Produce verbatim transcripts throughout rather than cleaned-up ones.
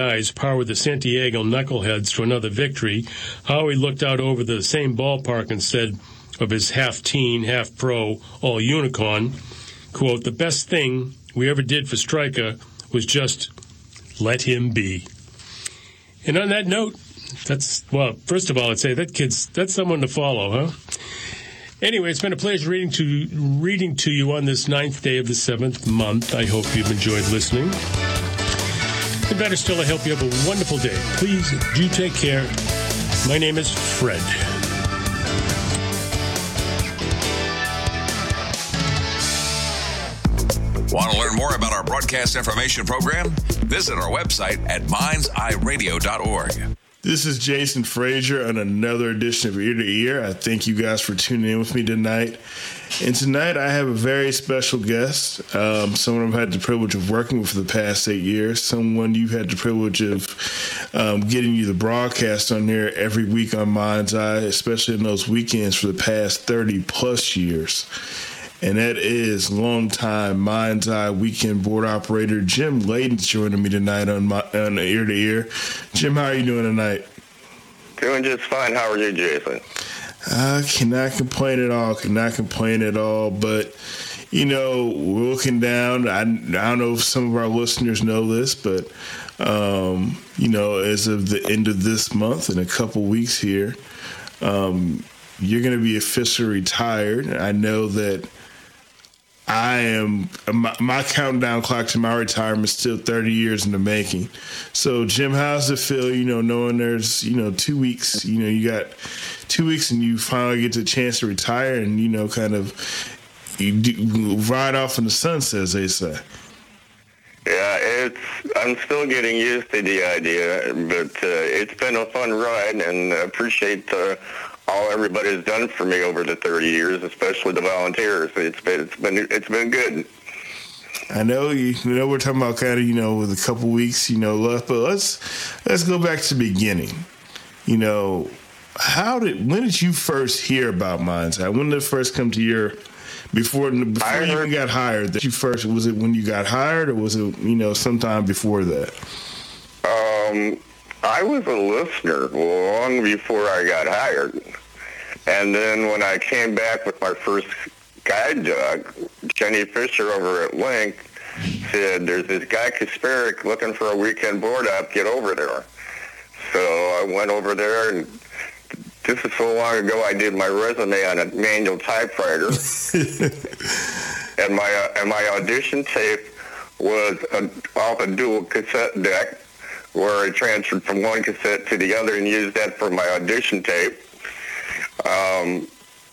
guys powered the Santiago Knuckleheads to another victory, Howie looked out over the same ballpark and said of his half-teen, half-pro, all-unicorn, quote, the best thing we ever did for Stryker was just let him be. And on that note, that's, well, first of all, I'd say that kid's, that's someone to follow, huh? Anyway, it's been a pleasure reading to reading to you on this ninth day of the seventh month. I hope you've enjoyed listening. And better still, I hope you have a wonderful day. Please do take care. My name is Fred. Want to learn more about our broadcast information program? Visit our website at minds eye radio dot org. This is Jason Frazier on another edition of Ear to Ear. I thank you guys for tuning in with me tonight. And tonight I have a very special guest, um, someone I've had the privilege of working with for the past eight years, someone you've had the privilege of um, getting you the broadcast on there every week on Mind's Eye, especially in those weekends for the past thirty plus years. And that is longtime Mind's Eye weekend board operator Jim Layden's joining me tonight on my on Ear to Ear. Jim, how are you doing tonight? Doing just fine. How are you, Jason? I cannot complain at all. Cannot complain at all. But, you know, we're looking down. I, I don't know if some of our listeners know this, but, um, you know, as of the end of this month, in a couple weeks here, um, you're going to be officially retired. I know that I am, my, my countdown clock to my retirement is still thirty years in the making. So, Jim, how's it feel, you know, knowing there's, you know, two weeks, you know, you got two weeks and you finally get the chance to retire and, you know, kind of you do, ride off in the sunset, as they say? Yeah, it's, I'm still getting used to the idea, but uh, it's been a fun ride, and I appreciate uh, all everybody's done for me over the thirty years, especially the volunteers. It's been it's been it's been good. I know you, you know we're talking about kind of you know with a couple weeks you know left, but let's let's go back to the beginning. You know, how did when did you first hear about Mind's Eye? When did it first come to your before before I you heard, even got hired? That you first was it when you got hired, or was it you know sometime before that? Um, I was a listener long before I got hired. And then when I came back with my first guide dog, Jenny Fisher over at Link said, there's this guy Kasperic looking for a weekend board op, get over there. So I went over there, and this is so long ago I did my resume on a manual typewriter. and my uh, and my audition tape was a, off a dual cassette deck, where I transferred from one cassette to the other and used that for my audition tape. Um,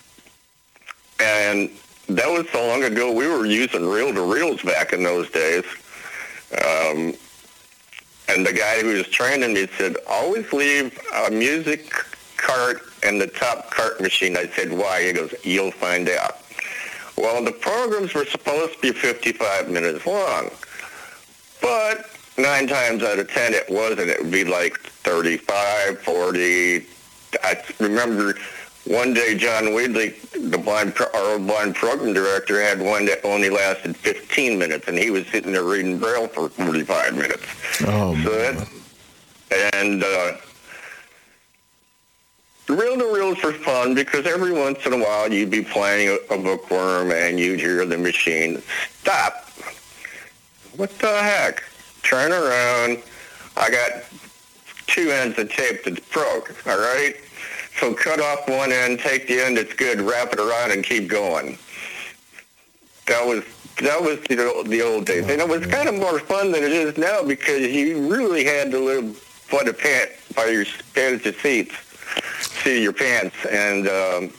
and that was so long ago, we were using reel-to-reels back in those days. Um, and the guy who was training me said, always leave a music cart in the top cart machine. I said, why? He goes, you'll find out. Well, the programs were supposed to be fifty-five minutes long, but nine times out of ten it wasn't. It would be like thirty-five, forty. I remember one day John Weedley, the blind, our old blind program director, had one that only lasted fifteen minutes, and he was sitting there reading Braille for forty-five minutes. Oh, so that, and uh, reel-to-reels were fun because every once in a while you'd be playing a, a bookworm and you'd hear the machine stop. What the heck? Turn around. I got two ends of tape that's broke, all right? So cut off one end, take the end that's good, wrap it around, and keep going. That was that was the, the old days. And it was kind of more fun than it is now because you really had to live by the pant, by your pants your seats, see your pants. And um,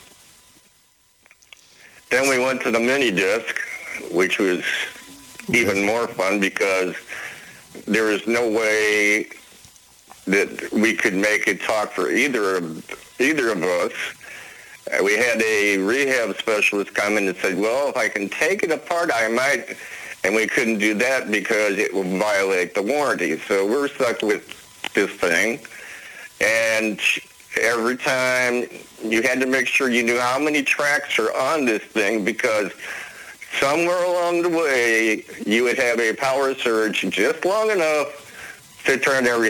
then we went to the mini disc, which was even more fun because there was no way that we could make it talk for either of either of us. Uh, we had a rehab specialist come in and said, well, if I can take it apart, I might, and we couldn't do that because it would violate the warranty. So we're stuck with this thing, and every time you had to make sure you knew how many tracks are on this thing because somewhere along the way you would have a power surge just long enough they turned every